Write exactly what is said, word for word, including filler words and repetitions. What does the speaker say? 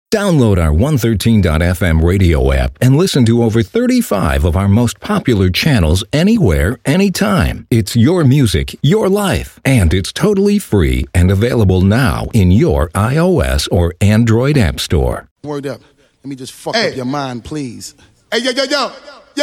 Download our one thirteen dot f m radio app and listen to over thirty-five of our most popular channels anywhere, anytime. It's your music, your life, and it's totally free and available now in your iOS or Android app store. Word up. Let me just fuck hey. up your mind, please. Hey, yo, yo, yo.